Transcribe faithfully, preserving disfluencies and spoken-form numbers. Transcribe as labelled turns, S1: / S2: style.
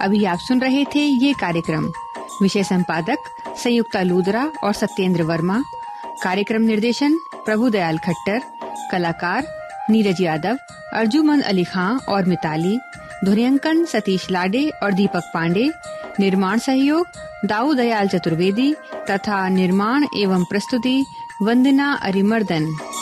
S1: अभी आप सुन रहे थे ये कार्यक्रम। विषय संपादक संयुक्ता लूदरा और सत्येंद्र वर्मा। कार्यक्रम निर्देशन प्रभुदयाल खट्टर। कलाकार नीरज यादव, अर्जुमन अली खां और मिताली। ध्वनियांकन सतीश लाडे और दीपक पांडे। निर्माण सहयोग दाऊ दयाल चतुर्वेदी तथा निर्माण एवं प्रस्तुति वंदना अरिमर्दन।